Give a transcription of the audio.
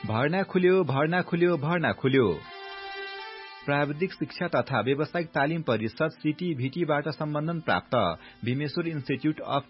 भर्ना खुल्यो। प्राविधिक शिक्षा तथा व्यावसायिक तालिम परिषद CTVT बाट सम्बन्धन प्राप्त भीमेश्वर इन्स्टिच्युट अफ